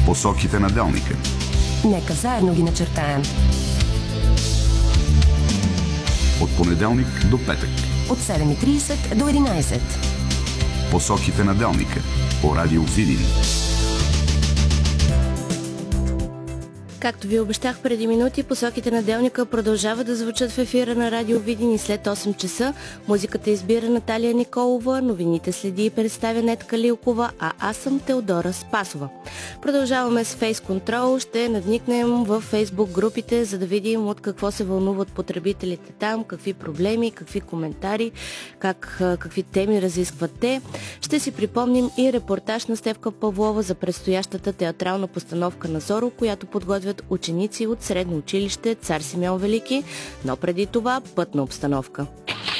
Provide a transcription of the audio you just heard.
Посоките на Делника. Нека заедно ги начертаем. От понеделник до петък. От 7:30 до 11. Посоките на Делника. По Радио Видин. Както ви обещах преди минути, посоките на Делника продължават да звучат в ефира на Радио Видин и след 8 часа. Музиката избира Наталия Николова, новините следи и представя Нетка Лилкова, а аз съм Теодора Спасова. Продължаваме с Face Control. Ще надникнем в Фейсбук групите, за да видим от какво се вълнуват потребителите там, какви проблеми, какви коментари, какви теми разискват те. Ще си припомним и репортаж на Стефка Павлова за предстоящата театрална постановка на Зоро, която подготвят ученици от средно училище Цар Симеон Велики, но преди това пътна обстановка.